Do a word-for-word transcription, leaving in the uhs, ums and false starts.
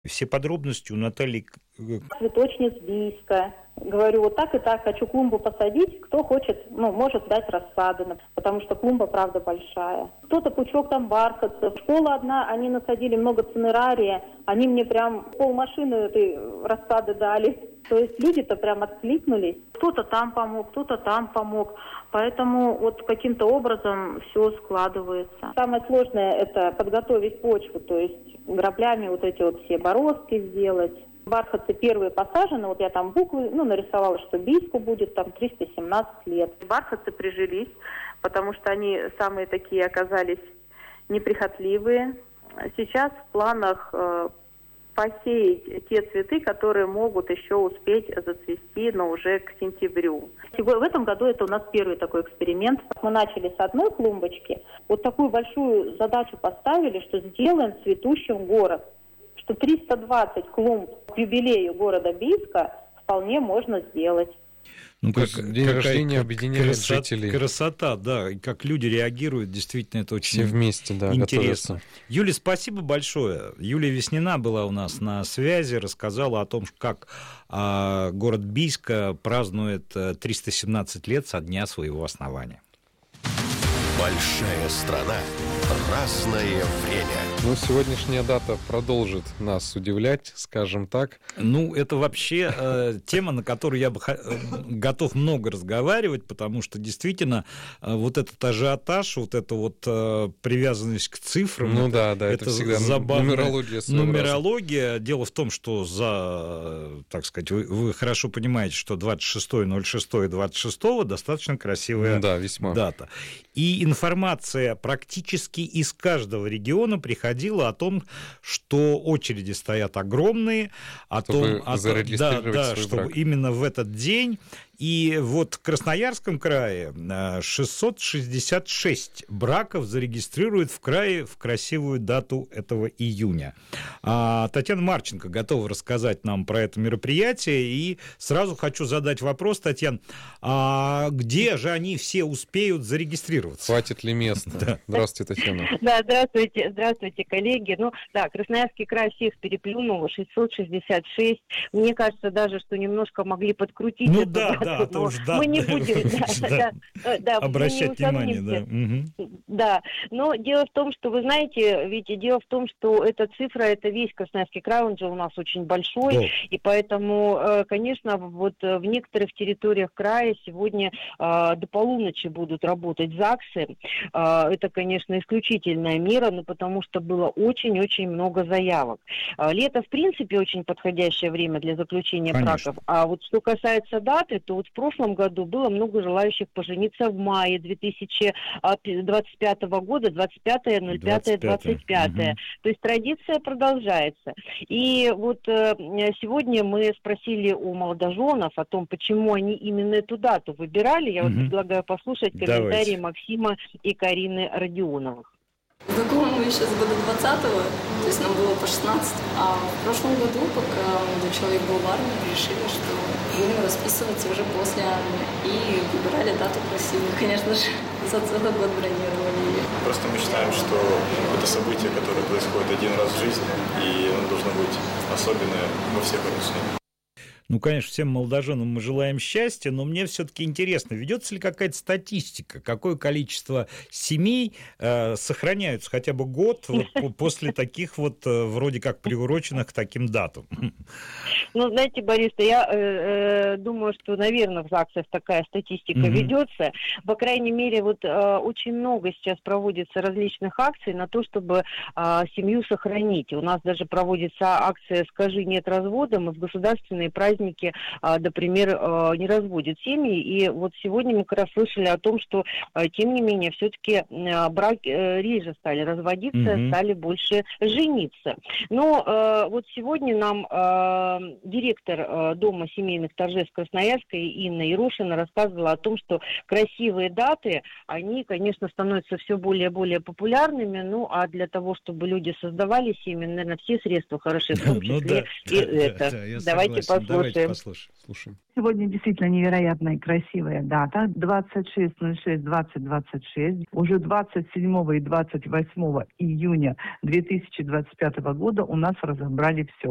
Все подробности у Натальи. Цветочниц Бийска. Говорю, вот так и так, хочу клумбу посадить, кто хочет, ну, может дать рассады, потому что клумба, правда, большая. Кто-то пучок там бархатцев. Школа одна, они насадили много цинерария, они мне прям полмашины этой рассады дали. То есть люди-то прям откликнулись. Кто-то там помог, кто-то там помог. Поэтому вот каким-то образом все складывается. Самое сложное – это подготовить почву, то есть граблями вот эти вот все бороздки сделать. Бархатцы первые посажены, вот я там буквы, ну, нарисовала, что бийску будет там триста семнадцать лет. Бархатцы прижились, потому что они самые такие оказались неприхотливые. Сейчас в планах э, посеять те цветы, которые могут еще успеть зацвести, но уже к сентябрю. В этом году это у нас первый такой эксперимент. Мы начали с одной клумбочки. Вот такую большую задачу поставили, что сделаем цветущим город. Что триста двадцать клумб к юбилею города Бийска вполне можно сделать. Ну, как день рождения объединяет красота, жителей. Красота, да, и как люди реагируют, действительно, это очень Все вместе, да, интересно. готовятся. Юлия, спасибо большое. Юлия Веснина была у нас на связи, рассказала о том, как а, город Бийска празднует триста семнадцать лет со дня своего основания. Большая страна, разное время. Ну, сегодняшняя дата продолжит нас удивлять, скажем так. Ну, это вообще э, тема, на которую я бы х... готов много разговаривать, потому что действительно э, вот этот ажиотаж, вот эта вот э, привязанность к цифрам, ну это, да, да, это, это всегда забавная нумерология. Нумерология. Дело в том, что за, так сказать, вы, вы хорошо понимаете, что двадцать шестое ноль шестое двадцать шестого достаточно красивая да, весьма. дата. И информация практически из каждого региона приходила о том, что очереди стоят огромные, о чтобы том, о зарегистрировать да, да, свой что брак. Именно в этот день. И вот в Красноярском крае шестьсот шестьдесят шесть браков зарегистрируют в крае в красивую дату этого июня. А Татьяна Марченко готова рассказать нам про это мероприятие. И сразу хочу задать вопрос, Татьяна, а где же они все успеют зарегистрироваться? Хватит ли места? Да. Здравствуйте, Татьяна. Да, здравствуйте, здравствуйте, коллеги. Ну, да, Красноярский край всех переплюнул, шестьсот шестьдесят шесть. Мне кажется даже, что немножко могли подкрутить. Ну эту да, дату, да, то уж да, мы не будем да, да, да, обращать не внимание, да. Угу. Да, но дело в том, что вы знаете, ведь дело в том, что эта цифра, это весь Красноярский край, он же у нас очень большой, да. И поэтому, конечно, вот в некоторых территориях края сегодня до полуночи будут работать ЗАГСы. Это, конечно, исключительная мера, но потому что было очень-очень много заявок. Лето, в принципе, очень подходящее время для заключения конечно. браков, а вот что касается даты, то вот в прошлом году было много желающих пожениться в мае две тысячи двадцать пятого года, двадцать пятое ноль пятое двадцать пятое. Угу. То есть традиция продолжается. И вот э, сегодня мы спросили у молодоженов о том, почему они именно эту дату выбирали. Я угу. вот предлагаю послушать комментарии Давайте. Максима и Карины Родионовых. Знакомы мы еще с года двадцатого, то есть нам было по шестнадцать. А в прошлом году, пока молодой человек был в армии, решили, что будем расписываться уже после армии. И выбирали дату красивую, конечно же, за целый год бронировали ее. Просто мы считаем, что это событие, которое происходит один раз в жизни, и оно должно быть особенное во всех отношениях. Ну, конечно, всем молодоженам мы желаем счастья, но мне все-таки интересно, ведется ли какая-то статистика, какое количество семей э, сохраняются хотя бы год вот, после таких вот э, вроде как приуроченных к таким датам? Ну, знаете, Борис, я э, э, думаю, что, наверное, в ЗАГСах такая статистика mm-hmm. ведется. По крайней мере, вот э, очень много сейчас проводится различных акций на то, чтобы э, семью сохранить. У нас даже проводится акция «Скажи нет разводам», и в государственные праздники, например, не разводят семьи. И вот сегодня мы как раз слышали о том, что, тем не менее, все-таки браки реже стали разводиться, mm-hmm. стали больше жениться. Но вот сегодня нам директор Дома семейных торжеств Красноярской Инна Ярошина рассказывала о том, что красивые даты, они, конечно, становятся все более и более популярными, ну, а для того, чтобы люди создавали семьи, наверное, все средства хороши, в том числе ну, да, и да, это. Да, да, Давайте послушаем. Давайте послушаем. Слушаем. Сегодня действительно невероятная красивая дата. двадцать шестое ноль шестое двадцать двадцать шесть. Уже двадцать седьмого и двадцать восьмого июня две тысячи двадцать пятого года у нас разобрали все.